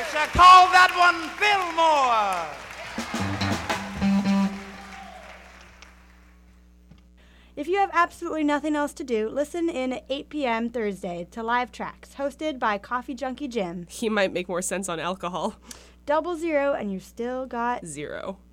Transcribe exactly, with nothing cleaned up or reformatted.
uh, call that one Fillmore. If you have absolutely nothing else to do, listen in at eight p.m. Thursday to Live Tracks, hosted by Coffee Junkie Jim. He might make more sense on alcohol. Double zero, and you still got Zero.